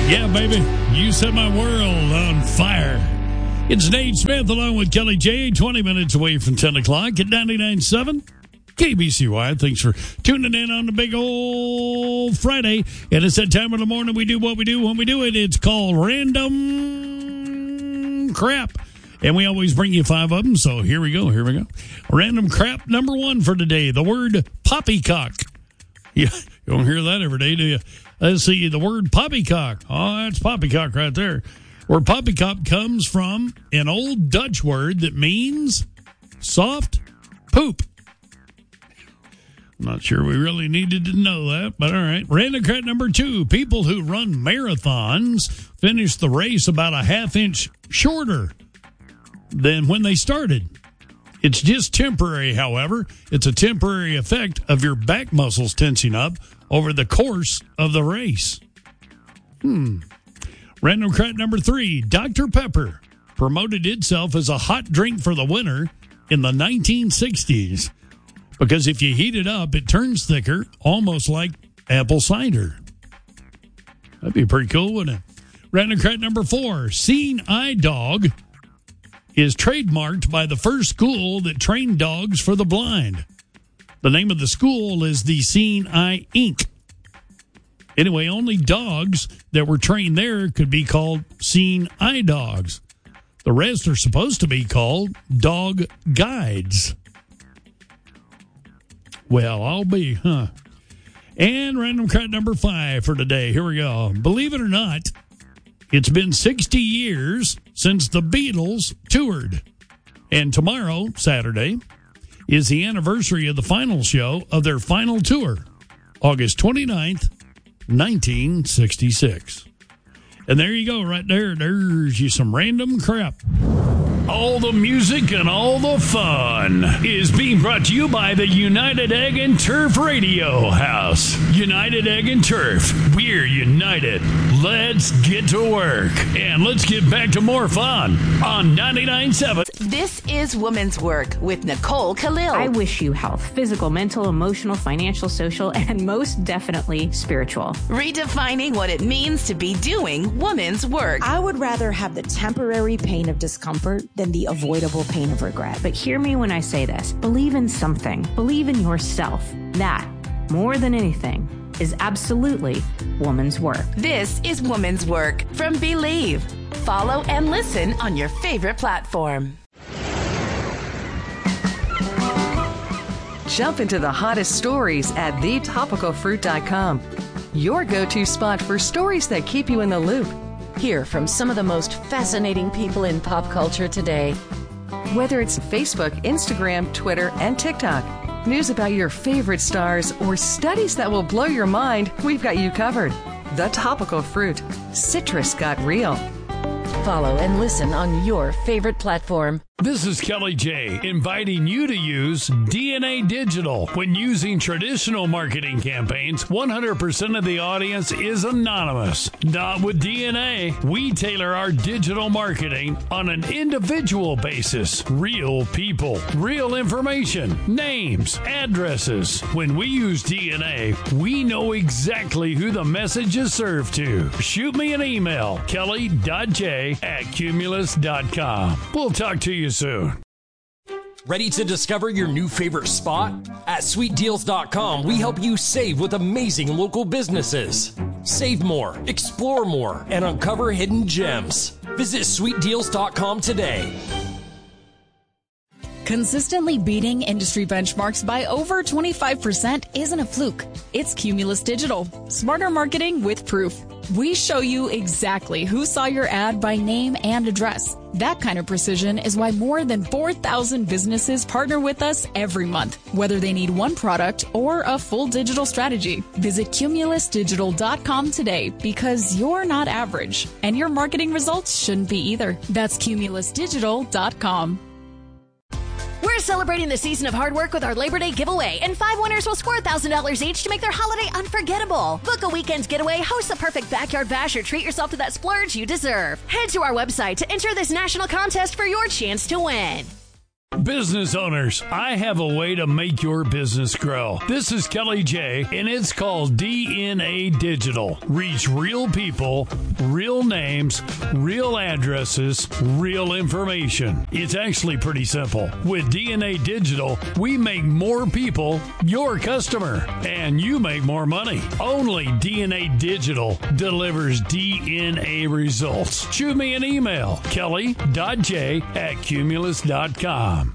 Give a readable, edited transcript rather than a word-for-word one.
Yeah, baby. You set my world on fire. It's Nate Smith along with Kelly J. 20 minutes away from 10 o'clock at 99.7 KBCY. Thanks for tuning in on the big old Friday. And it's that time of the morning we do what we do when we do it. It's called Random Crap. And we always bring you 5 of them. So here we go. Random crap number 1 for today. The word poppycock. Yeah, you don't hear that every day, do you? Let's see, the word poppycock. Oh, that's poppycock right there. Where poppycock comes from an old Dutch word that means soft poop. I'm not sure we really needed to know that, but all right. Random crap number 2. People who run marathons finish the race about a half-inch shorter than when they started. It's just temporary, however. It's a temporary effect of your back muscles tensing up over the course of the race. Random crap number 3. Dr. Pepper promoted itself as a hot drink for the winter in the 1960s because if you heat it up, it turns thicker, almost like apple cider. That'd be pretty cool, wouldn't it? Random crap number 4. Seeing Eye Dog is trademarked by the first school that trained dogs for the blind. The name of the school is the Seeing Eye Inc. Anyway, only dogs that were trained there could be called Seeing Eye Dogs. The rest are supposed to be called dog guides. Well, I'll be, huh? And random crap number 5 for today. Here we go. Believe it or not, it's been 60 years since the Beatles toured. And tomorrow, Saturday, is the anniversary of the final show of their final tour, August 29th, 1966. And there you go, right there. There's you some random crap. All the music and all the fun is being brought to you by the United Egg and Turf Radio House. United Egg and Turf. We're united. Let's get to work. And let's get back to more fun on 99.7. This is Woman's Work with Nicole Khalil. I wish you health, physical, mental, emotional, financial, social, and most definitely spiritual. Redefining what it means to be doing woman's work. I would rather have the temporary pain of discomfort than the avoidable pain of regret. But hear me when I say this. Believe in something. Believe in yourself. That, more than anything, is absolutely woman's work. This is Woman's Work from Believe. Follow and listen on your favorite platform. Jump into the hottest stories at thetopicalfruit.com. Your go-to spot for stories that keep you in the loop. Hear from some of the most fascinating people in pop culture today. Whether it's Facebook, Instagram, Twitter, and TikTok, news about your favorite stars, or studies that will blow your mind, we've got you covered. The Topical Fruit. Citrus got real. Follow and listen on your favorite platform. This is Kelly J, inviting you to use DNA Digital. When using traditional marketing campaigns, 100% of the audience is anonymous. Not with DNA. We tailor our digital marketing on an individual basis. Real people, real information, names, addresses. When we use DNA, we know exactly who the message is served to. Shoot me an email, kelly.j@cumulus.com. We'll talk to you soon. Ready to discover your new favorite spot? At sweetdeals.com, we help you save with amazing local businesses. Save more, explore more, and uncover hidden gems. Visit sweetdeals.com today. Consistently beating industry benchmarks by over 25% isn't a fluke. It's Cumulus Digital. Smarter marketing with proof. We show you exactly who saw your ad by name and address. That kind of precision is why more than 4,000 businesses partner with us every month, whether they need one product or a full digital strategy. Visit cumulusdigital.com today because you're not average, and your marketing results shouldn't be either. That's cumulusdigital.com. We're celebrating the season of hard work with our Labor Day giveaway, and 5 winners will score $1,000 each to make their holiday unforgettable. Book a weekend getaway, host the perfect backyard bash, or treat yourself to that splurge you deserve. Head to our website to enter this national contest for your chance to win. Business owners, I have a way to make your business grow. This is Kelly J, and it's called DNA Digital. Reach real people, real names, real addresses, real information. It's actually pretty simple. With DNA Digital, we make more people your customer, and you make more money. Only DNA Digital delivers DNA results. Shoot me an email, kelly.j@cumulus.com.